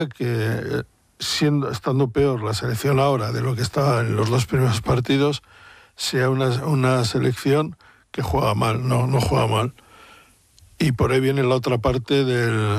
que estando peor la selección ahora de lo que estaba en los dos primeros partidos, sea una selección que juega mal, no juega mal. Y por ahí viene la otra parte del